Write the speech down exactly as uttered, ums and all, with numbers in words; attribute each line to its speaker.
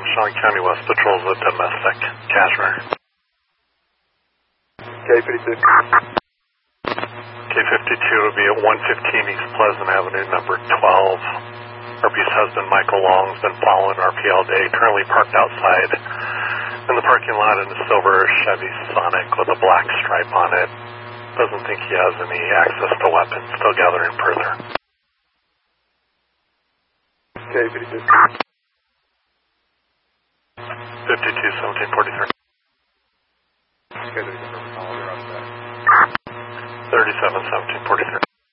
Speaker 1: Shawnee County West Patrol's a domestic Cashmere.
Speaker 2: K fifty-two.
Speaker 1: K fifty-two will be at one fifteen East Pleasant Avenue, number twelve. R P's husband, Michael Long, has been following R P all day, currently parked outside in the parking lot in a silver Chevy Sonic with a black stripe on it. Doesn't think he has any access to weapons, still gathering further.
Speaker 2: K fifty-two.
Speaker 1: fifty-two seventeen forty-three.
Speaker 2: K fifty-two.
Speaker 1: thirty-seven seventeen forty-three.